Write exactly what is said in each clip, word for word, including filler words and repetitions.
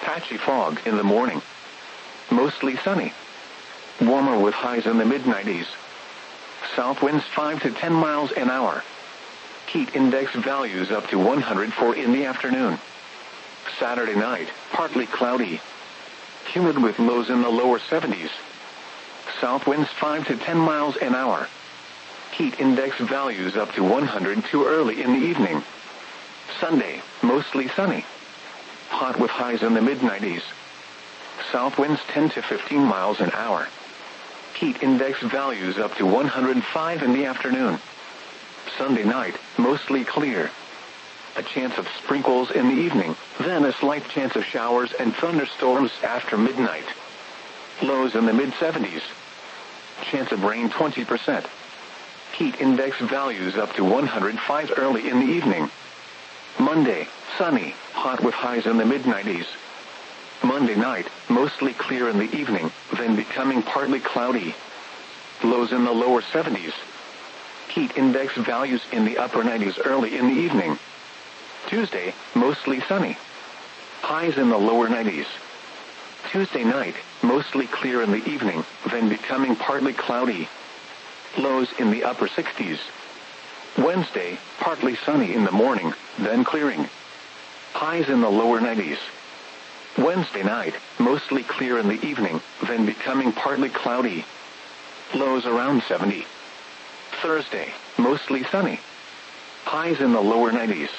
patchy fog in the morning. Mostly sunny. Warmer with highs in the mid nineties. South winds five to ten miles an hour. Heat index values up to one hundred four in the afternoon. Saturday night, partly cloudy. Humid with lows in the lower seventies. South winds five to ten miles an hour. Heat index values up to one hundred two early in the evening. Sunday, mostly sunny. Hot with highs in the mid nineties. South winds ten to fifteen miles an hour. Heat index values up to one hundred five in the afternoon. Sunday night, mostly clear. A chance of sprinkles in the evening, then a slight chance of showers and thunderstorms after midnight. Lows in the mid seventies. Chance of rain twenty percent. Heat index values up to one hundred five early in the evening. Monday, sunny, hot with highs in the mid nineties. Monday night, mostly clear in the evening, then becoming partly cloudy. Lows in the lower seventies. Heat index values in the upper nineties early in the evening. Tuesday, mostly sunny. Highs in the lower nineties. Tuesday night, mostly clear in the evening, then becoming partly cloudy. Lows in the upper sixties. Wednesday, partly sunny in the morning, then clearing. Highs in the lower nineties. Wednesday night, mostly clear in the evening, then becoming partly cloudy. Lows around seventy. Thursday, mostly sunny. Highs in the lower nineties.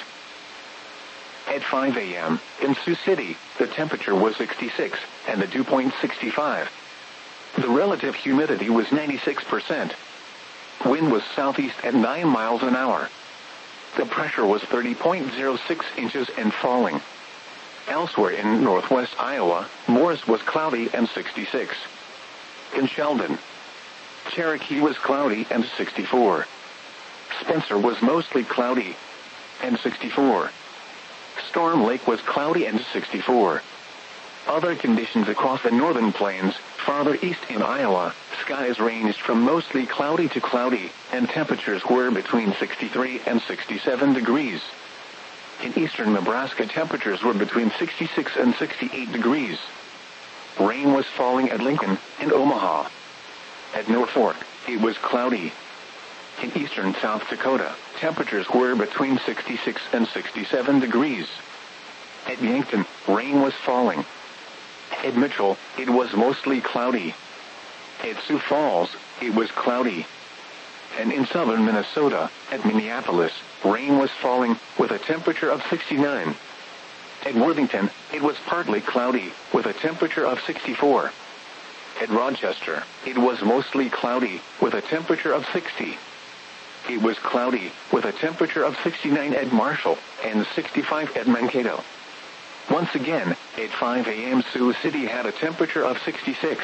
At five a m, in Sioux City, the temperature was sixty-six, and the dew point sixty-five. The relative humidity was ninety-six percent. Wind was southeast at nine miles an hour. The pressure was thirty point zero six inches and falling. Elsewhere in northwest Iowa, Morris was cloudy and sixty-six. In Sheldon, Cherokee was cloudy and sixty-four. Spencer was mostly cloudy and sixty-four. Storm Lake was cloudy and sixty-four. Other conditions across the northern plains, farther east in Iowa, skies ranged from mostly cloudy to cloudy, and temperatures were between sixty-three and sixty-seven degrees. In eastern Nebraska, temperatures were between sixty-six and sixty-eight degrees. Rain was falling at Lincoln and Omaha. At Norfolk, it was cloudy. In eastern South Dakota, temperatures were between sixty-six and sixty-seven degrees. At Yankton, rain was falling. At Mitchell, it was mostly cloudy. At Sioux Falls, it was cloudy. And in southern Minnesota, at Minneapolis, rain was falling, with a temperature of sixty-nine. At Worthington, it was partly cloudy, with a temperature of sixty-four. At Rochester, it was mostly cloudy, with a temperature of sixty. It was cloudy, with a temperature of sixty-nine at Marshall, and sixty-five at Mankato. Once again, at five a m Sioux City had a temperature of sixty-six.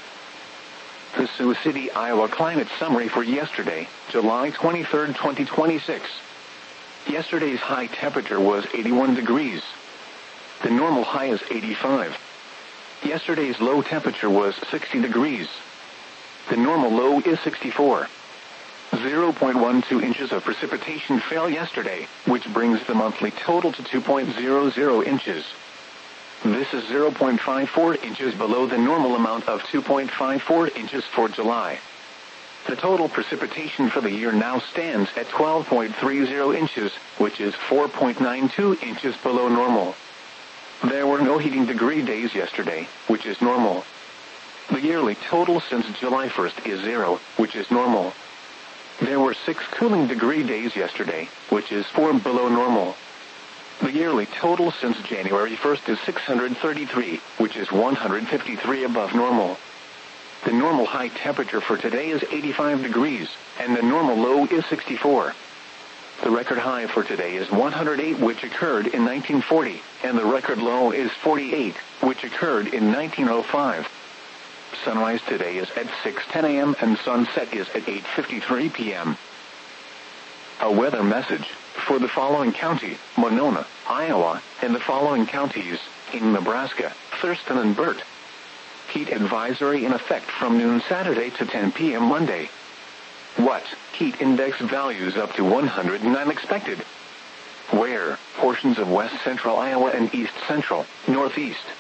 The Sioux City, Iowa climate summary for yesterday, July twenty-third, twenty twenty-six. Yesterday's high temperature was eighty-one degrees. The normal high is eighty-five. Yesterday's low temperature was sixty degrees. The normal low is sixty-four. zero point one two inches of precipitation fell yesterday, which brings the monthly total to two point zero zero inches. This is zero point five four inches below the normal amount of two point five four inches for July. The total precipitation for the year now stands at twelve point three zero inches, which is four point nine two inches below normal. There were no heating degree days yesterday, which is normal. The yearly total since July first is zero, which is normal. There were six cooling degree days yesterday, which is four below normal. The yearly total since January first is six hundred thirty-three, which is one hundred fifty-three above normal. The normal high temperature for today is eighty-five degrees, and the normal low is sixty-four. The record high for today is one hundred eight, which occurred in nineteen forty, and the record low is forty-eight, which occurred in nineteen oh five. Sunrise today is at six ten a m and sunset is at eight fifty-three p m A weather message for the following county, Monona, Iowa, and the following counties, in Nebraska, Thurston and Burt. Heat advisory in effect from noon Saturday to ten p m Monday. What? Heat index values up to one hundred nine expected. Where? Portions of west central Iowa and east central, northeast,